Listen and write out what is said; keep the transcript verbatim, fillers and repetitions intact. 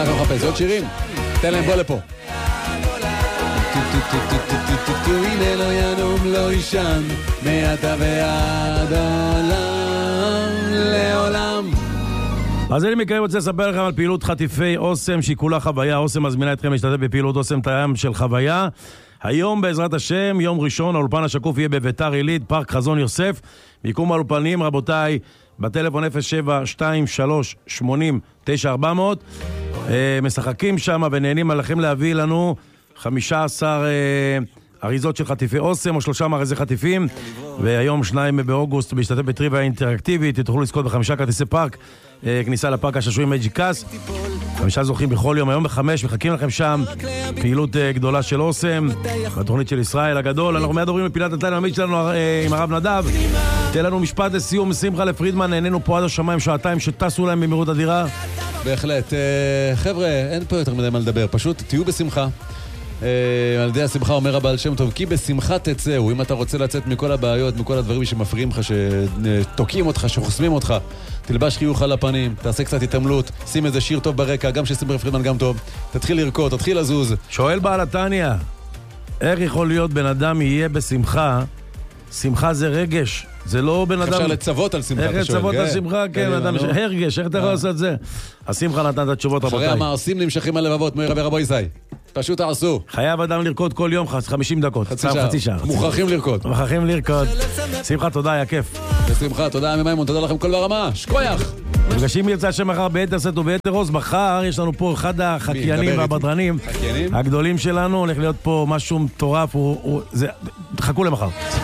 מה אתה מחפש? עוד שירים? תן להם, בוא לפה. הנה לא ינום לא ישן מעתה ועד עולם לעולם. אז אני מקיים רוצה לספר לכם על פעילות חטיפי אוסם שהיא כולה חוויה. אוסם מזמינה אתכם להשתתף בפעילות אוסם טעם של חוויה. היום בעזרת השם, יום ראשון, האולפן השקוף יהיה בביתר עילית, פארק חזון יוסף. מיקום האולפנים, רבותיי, בטלפון אפס שבע שתיים שלוש שמונים תשע ארבע מאות. משחקים שם ונהנים עליכם להביא לנו חמישה עשר אריזות של חטיפי אוסם או שלושה מארזי חטיפים, והיום שניים באוגוסט בהשתתף בטריוויה אינטראקטיבית. תוכלו לזכות בחמישה כרטיסי פארק, כניסה לפארק השעשועים מג'יקס, חמישה זוכים בכל יום. היום בחמש מחכים לכם שם פעילות גדולה של אוסם בתוכנית של ישראל הגדול. אנחנו מיד עוברים לפילת הטייל העמית שלנו עם הרב נדב. תן לנו משפט לסיום. שמחה לפרידמן, נהנינו פה עד השמיים שעתיים שטסו להם במהירות אדירה. בהחלט. חבר'ה, אין פה יותר מדי מה לדבר, פשוט תהיו בשמחה. על ידי השמחה אומר הבעל שם טוב, כי בשמחה תצאו. אם אתה רוצה לצאת מכל הבעיות, מכל הדברים שמפריעים לך, שתוקעים אותך, שחוסמים אותך, תלבש חיוך על הפנים, תעשה קצת התעמלות, שים איזה שיר טוב ברקע, גם ששמחה לפרידמן גם טוב, תתחיל לרקוד, תתחיל לזוז. שואל בעל התניה, איך יכול להיות בן אדם יהיה בשמחה? שמחה זה רגש, זה לא בן אדם... אפשר לצוות על שמחה, איך לצוות על שמחה? כן, אדם הרגש, איך אתה יכול לעשות את זה? השמחה נתן את התשובות, רבותיי. אחרי המעשים נמשכים הלבבות, מאיר רבי רבו ישי. פשוט תעשו. חייב אדם לרקוד כל יום, חמישים דקות. חצי שעה. מוכרחים לרקוד. מוכרחים לרקוד. שמחה, תודה, היה כיף. בשמחה, תודה, עמי מימון, תודה לכם כל ברמה. שקוייך. נפגשים ירצה השם מחר ביתר סט וביתר עוז. מחר יש לנו פה אחד החקיינים והבדרנים הגדולים שלנו. הולך להיות פה משהו מטורף. חכו למחר.